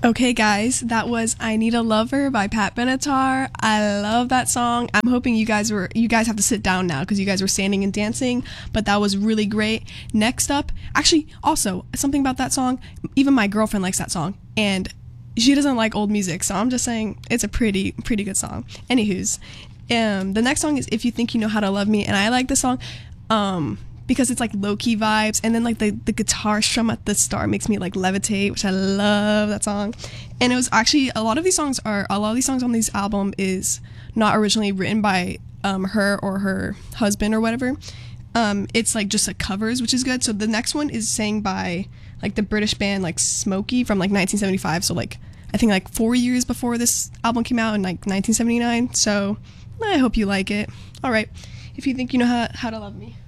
Okay, guys, that was "I Need a Lover" by Pat Benatar. I love that song. I'm hoping you guys have to sit down now because you guys were standing and dancing, but that was really great. Next up, actually, also something about that song. Even my girlfriend likes that song, and she doesn't like old music, so I'm just saying it's a pretty good song. Anywho's, the next song is "If You Think You Know How to Love Me," and I like the song. Because it's like low-key vibes, and then like the guitar strum at the start makes me like levitate, which I love that song. And it was actually a lot of these songs on this album is not originally written by her or her husband or whatever. It's like just like covers, which is good. So the next one is sang by like the British band like Smokey from like 1975, so like I think like 4 years before this album came out in like 1979. So I hope you like it. All right, If You Think You Know How to Love Me.